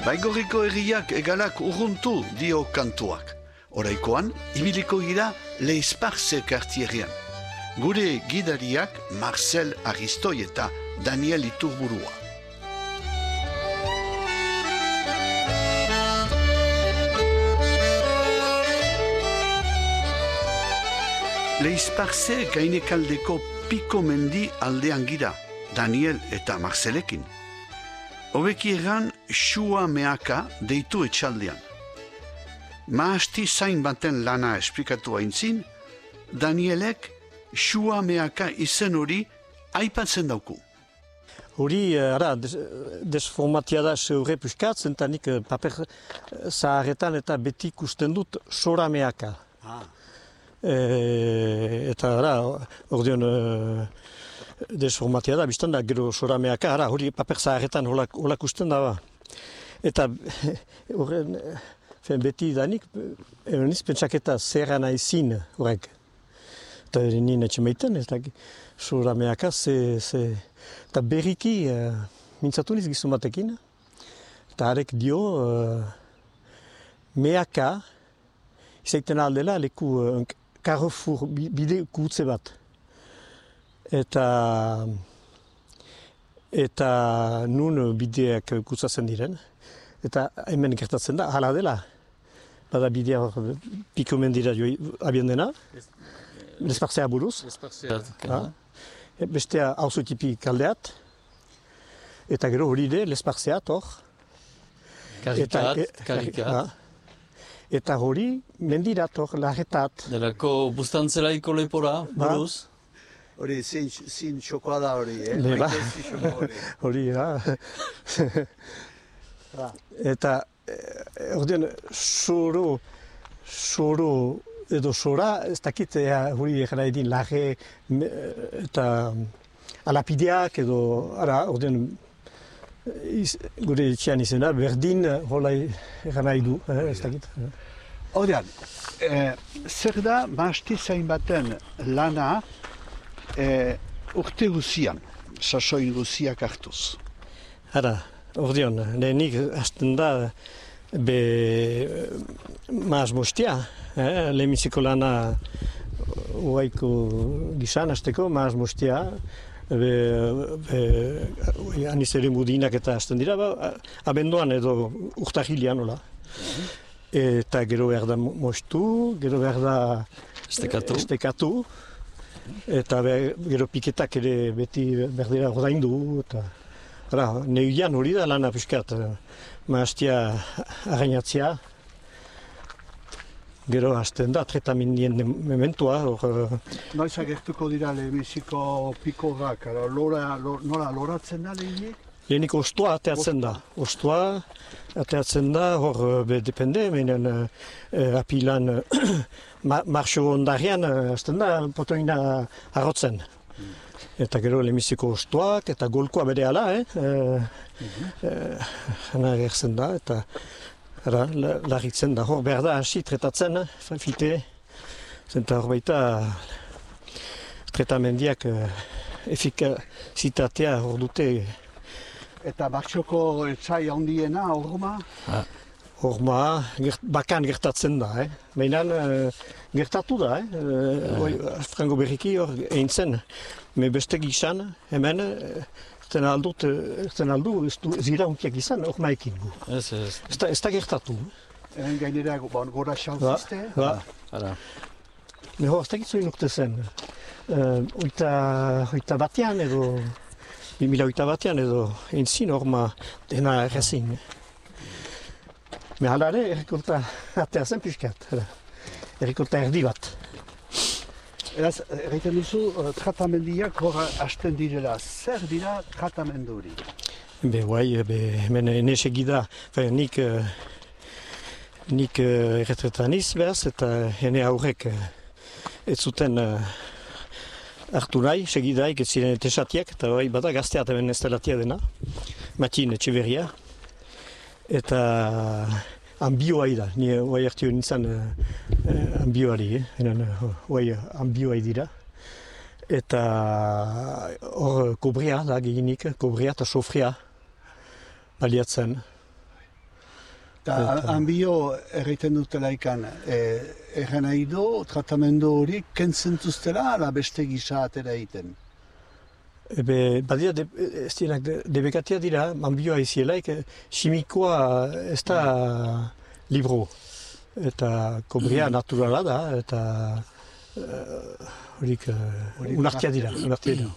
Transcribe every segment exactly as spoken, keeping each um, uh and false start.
Baigorriko herriak egalak urruntu dio kantuak. Oraikoan, ibiliko gira Leisparze kartierrian. Gure gidariak Marcel Aristoi eta Daniel Iturburua. Leisparze gainekaldeko Piko mendi aldean gira, Daniel eta Marcelekin. Hobeki egan Xua Meaka deitu etxaldean. Maasti zain baten lana esplikatu aintzin, Danielek Xua Meaka izen hori aipatzen dauku. Hori, ara, desformatia da zeure puskatzen, eta nik paper zaharretan eta beti ikusten dut Xora Meaka. Ah. E, eta, ara, ordeon, e, desformatia da, biztan da, gero Xora Meaka, ara, hori paper zaharretan holak, holak usten da ba. Eta, horren, beti danik, niz pentsaketa zerra nahizin horrek. Eta nien etxe meiten, eta Xora Meaka, ze, ze, eta berriki, uh, mintzatu niz gizun batekin, eta harek dio, uh, Meaka, izaiten aldela, leku uh, Carrefour bide gutze bat. Eta, eta nun bideak gutzatzen diren, eta hemen gertatzen da, hala dela. Bada bidea hor Piko mendira jo abien dena, Lespartzea buruz. Lespartzea. Bestea auzotipi kaldeat, eta gero hori de Lespartzeat hor. Karikat, karikat. Eta hori mendirat hor, larretat. Delako bustantzelaiko lepora, buruz. Hori, zin txokoa da hori, eh? Leba. Hori, ja. Eta, ordean, soro, soro edo sora, ez dakit, hori egin edin lage eta alapideak edo, ara, ordean, gure etxean izena, berdin, hola egin nahi du, ez dakit. Ordean, zer da maasti zain baten lana urte guzian, sasoin guziak hartuz? Ara, ordean, lehenik hasten da, be maaz mostia, eh? Lehenbiziko lana uaiko gizan hasteko, maaz mostia, be, be anizeren budinak eta hasten dira, ba, abenduan edo urtahilian, hola. Mm-hmm. Eta gero behar da mostu, gero behar da estekatu, estekatu eta behar, gero piketak ere beti behar dira ordaindu, eta ara, neuian hori da lana piskat, maaztia arrainatzea, gero hasten da, tretamendien mementua. Or, Noiz agertuko dira lehenbiziko pikorak, lora, nola loratzen da lehenik? Lehenik ostoa ateatzen da, ostoa ateatzen da, hor be depende, menen uh, apilan uh, marxo ondarian hasten da potoina arrotzen. Mm. Eta gero lehenbiziko ostoak eta golkoa bere ala, eh? Hana uh, gertzen da, eta ara, larritzen da, hor behar da hasi tretatzen, fite, zenta hor baita tretamendiak uh, efikazitatea hor dute. Eta martxoko etxai handiena, horma? Horma, gert, bakan gertatzen da, eh? Mainan uh, gertatu da, eh? Uh, Frango berriki hor egin zen. Me beste gizan, hemen, erten aldut, erten aldu, zira hunkiak izan, hor maekin gu. Ez, ez. Ez da gertatu. Hemen gainera gora xauzizte? Ba, ba. Me hor, ez da gitzoin urte zen. Uh, oita, oita batean edo... Bimila oita batean edo entzin horma dena errezin. Me halare errekolta atea zen piskat. Errekolta erdi bat. Eraz, erraiten duzu, tratamendiak hor hasten direla. Zer dira tratamendu hori? Be, guai, be, hemen enesegida, nik, nik erretretaniz behaz, eta hene aurrek ez zuten hartu nahi, segidaik ez ziren etesatiak, eta bai bada gazteat hemen ez delatia dena, Matin Etxeberria, eta ambioa da, ni oai hartio nintzen uh, ambioari, eh? Oai ambioa dira, eta hor kobria da gehinik, kobria eta sofria baliatzen. Eta hanbio erraiten dutela ikan, erran nahi du, tratamendu hori kentzentuztela, ala beste gisa atera egiten. Ebe, badira, de, ez dienak, de, debekatia dira, hanbioa izielaik, simikoa ez da libro. Eta kobria naturala da, eta horik uh, unartia dira, unartia dira.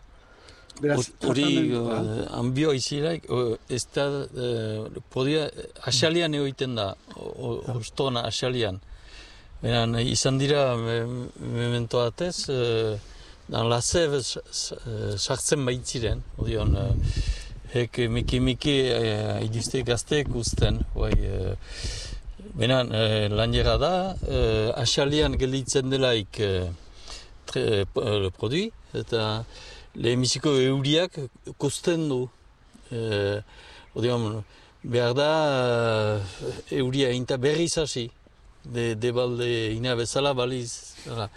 Hori hanbioa izielaik, ez da, podia, asalian egoiten da, ostona asalian. Beran, izan dira, memento batez, dan laseb sartzen baitziren, odion, hek miki-miki iduzte gazteek usten, bai, benan, lan jera da, asalian gelditzen delaik le produit, eta lehenbiziko euriak kosten du. Odion, behar da, euria inta berriz hasi, de, de balde ina bezala baliz,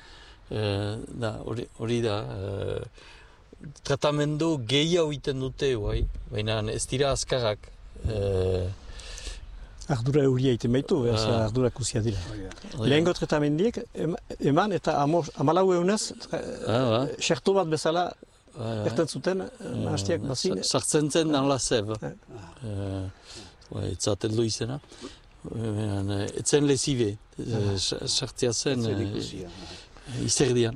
hori da, uh, tratamendu gehiago iten dute, bai, baina ez dira azkarrak. Uh, Ardura euria iten baitu, uh, ardura kuzia dira. Oh, lehengo tratamendiek, eman eta amalau eunez, xerto bat bezala, uh, erten zuten, mahastiak bazin. Sartzen zen dan laseb. Etzaten du izena. Etzen lezibe, sartzea zen izerdian.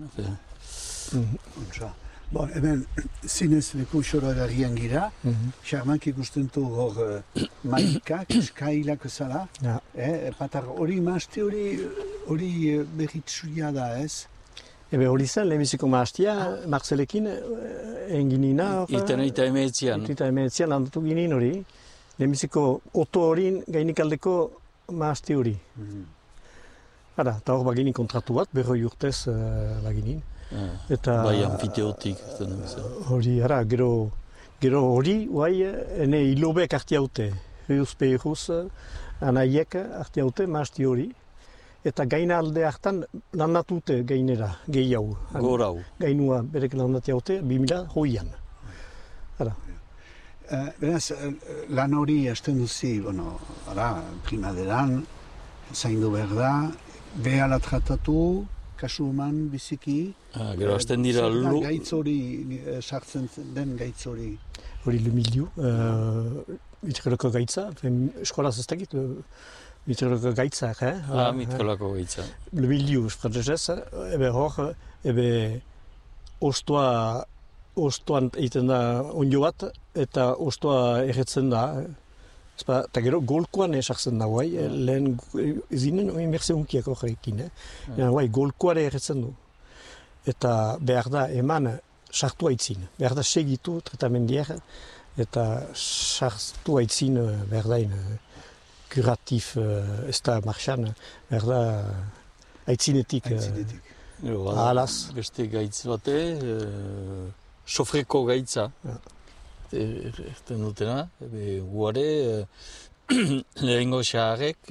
Bon, hemen, zinez leku xorogarrian gira, xarmak ikusten du hor maikak, eskailak zala, patar hori maazte hori berritsuia da, ez? Ebe hori zen, lehenbiziko maaztia, Marcelekin egin nina. Iten eta emeetzian. Eta emeetzian handatu ginen hori. Lehenbiziko oto horin gainikaldeko maazti hori. Hara, eta hor baginin kontratu bat, berroi urtez uh, baginin. Eta bai anfiteotik. Hori, hara, gero, gero hori, guai, ene hilobek hartia haute. Heuz pehuz, anaiek hartia haute, maazti hori. Eta gaina alde hartan landatute gainera, gehiago. Gorau. Gainua berek landatia haute, bimila hoian. Hara. Uh, beraz, lan hori hasten duzi, bueno, ara, primaderan, zaindu behar da, behala tratatu, kasu eman biziki. Ah, gero hasten dira lu... Gaitz hori, sartzen den gaitz hori. Hori le milieu, uh, mitkolako gaitza, eskolaz ez dakit, mitkolako gaitza, eh? Ah, mitkolako gaitza. Le milieu, esprantezez, ebe hor, ebe ostoa, ostoan egiten da onjo bat, eta ostoa erretzen da. Eta gero golkoan esartzen da, guai, lehen zinen imerse hunkiak horrekin, eh? Guai, golkoare erretzen du. Eta behar da eman sartu haitzin, behar da segitu tratamendiak, eta sartu haitzin behar dain kuratif ez da marxan, behar da haitzinetik. Ahalaz. Beste gaitz bate, sofreko gaitza. Erten dutena, guare, lehengo xaharek,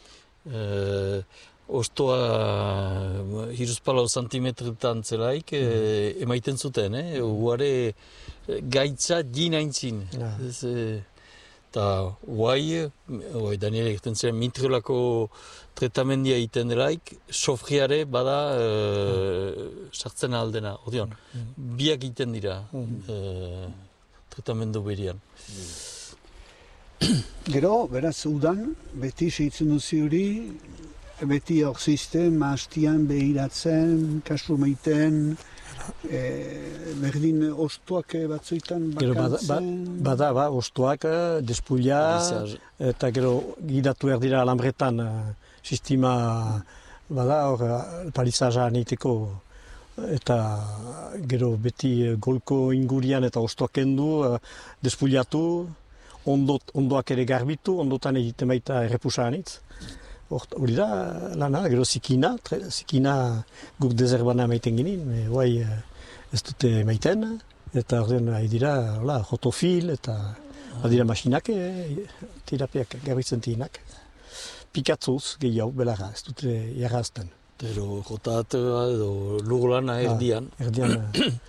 ostoa hiruzpalau santimetretan zelaik emaiten zuten, guare gaitza dinaintzin. Eta guai, Daniel egiten ziren, mitrolako tratamendia egiten delaik, sofriare bada sartzen aldena, odion, biak egiten dira. Tratamendu berian. Gero, beraz, udan, beti seitzen duzi hori, beti hor zizten, maastian behiratzen, kasu maiten, e, berdin ostoak batzuetan bakantzen. Bada, ba, ostoak, despulia, eta gero gidatu erdira alambretan, sistema, bada, hor, palizaja aniteko, eta gero beti golko ingurian eta ostoak kendu, despuliatu, ondot, ondoak ere garbitu, ondotan egiten baita errepusa anitz. Hori da, lana, gero zikina, tre, zikina guk dezerbana maiten ginen, guai ez dute maiten, eta ordean nahi dira, hola, jotofil, eta badira masinak, terapiak garbitzen tinak. Pikatzuz gehiago belara, ez dute jarrazten. Pero jotatea edo lurlana erdian. Ah, erdian.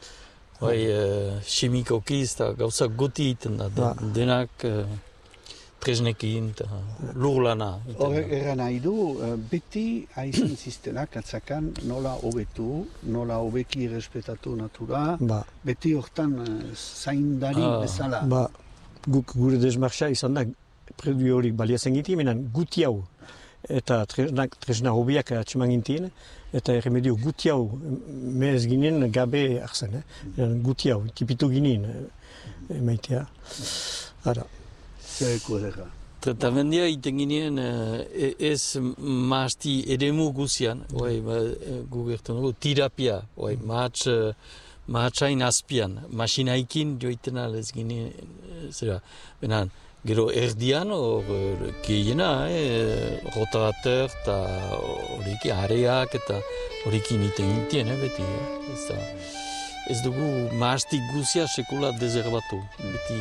Bai, uh, simikoki ez da gauza guti egiten da. Den, denak uh, tresnekin, eta lur lana. Horrek erran nahi du, beti haizan ziztenak atzakan nola hobetu, nola hobeki errespetatu natura, Ba, beti hortan zaindari Ah. bezala. ba, guk gure desmarxa izan da, predu horik baliatzen ginti, menan guti hau, eta tresnak, tresna hobiak atseman gintien, eta erremedio guti hau mez ginen gabe arzen, eh? guti hau, tipitu ginen, emaitea. Ara, Zereko erra. Tratamendia iten ginen eh, ez mahasti eremu guzian, oai, ba, eh, gu gertu dugu, terapia, oai, mahats, eh, mahatsain azpian, masinaikin joiten alez ginen, eh, zera, benan, gero erdian, hor, eh, gehiena, eh, rotarateur, eta horiki, areak, eta horiki niten gintien, eh, beti, eh, ez da, ez dugu mahastik guzia sekula dezerbatu, beti,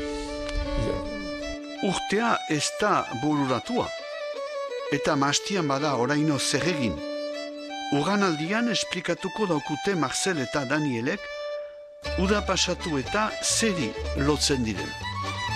Urtea ez da bururatua, eta mastian bada oraino zer egin. Uganaldian esplikatuko daukute Marcel eta Danielek, uda pasatu eta zeri lotzen diren.